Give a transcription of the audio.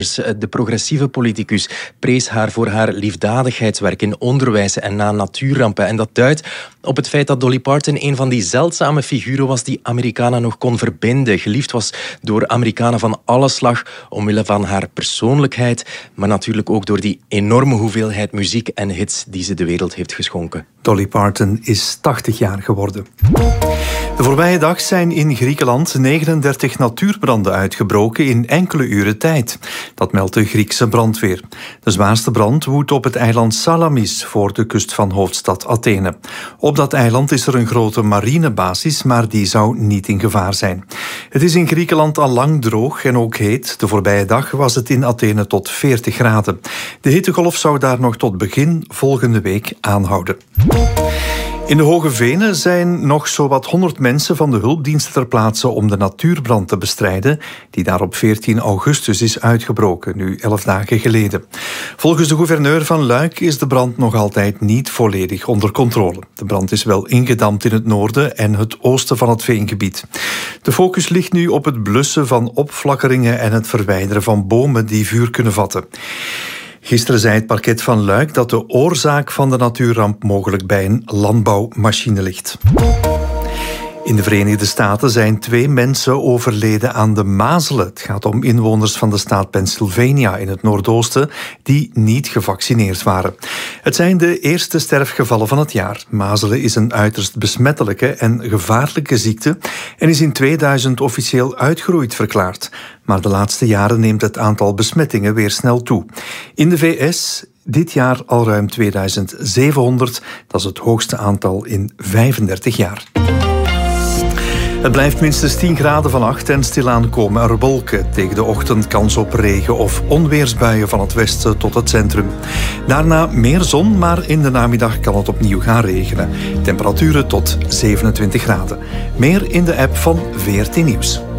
De progressieve politicus prees haar voor haar liefdadigheidswerk in onderwijs en na natuurrampen. En dat duidt op het feit dat Dolly Parton een van die zeldzame figuren was die Amerikanen nog kon verbinden. Geliefd was door Amerikanen van alle slag omwille van haar persoonlijkheid, maar natuurlijk ook door die enorme hoeveelheid muziek en hits die ze de wereld heeft geschonken. Dolly Parton is 80 jaar geworden. De voorbije dag zijn in Griekenland 39 natuurbranden uitgebroken in enkele uren tijd. Dat meldt de Griekse brandweer. De zwaarste brand woedt op het eiland Salamis voor de kust van hoofdstad Athene. Op dat eiland is er een grote marinebasis, maar die zou niet in gevaar zijn. Het is in Griekenland al lang droog en ook heet. De voorbije dag was het in Athene tot 40 graden. De hittegolf zou daar nog tot begin volgende week aanhouden. In de Hoge Venen zijn nog zowat 100 mensen van de hulpdiensten ter plaatse om de natuurbrand te bestrijden, die daar op 14 augustus is uitgebroken, nu 11 dagen geleden. Volgens de gouverneur van Luik is de brand nog altijd niet volledig onder controle. De brand is wel ingedampt in het noorden en het oosten van het veengebied. De focus ligt nu op het blussen van opflakkeringen en het verwijderen van bomen die vuur kunnen vatten. Gisteren zei het parket van Luik dat de oorzaak van de natuurramp mogelijk bij een landbouwmachine ligt. In de Verenigde Staten zijn 2 mensen overleden aan de mazelen. Het gaat om inwoners van de staat Pennsylvania in het noordoosten die niet gevaccineerd waren. Het zijn de eerste sterfgevallen van het jaar. Mazelen is een uiterst besmettelijke en gevaarlijke ziekte en is in 2000 officieel uitgeroeid verklaard. Maar de laatste jaren neemt het aantal besmettingen weer snel toe. In de VS dit jaar al ruim 2700. Dat is het hoogste aantal in 35 jaar. Het blijft minstens 10 graden vannacht en stilaan komen er wolken. Tegen de ochtend kans op regen of onweersbuien van het westen tot het centrum. Daarna meer zon, maar in de namiddag kan het opnieuw gaan regenen. Temperaturen tot 27 graden. Meer in de app van VRT Nieuws.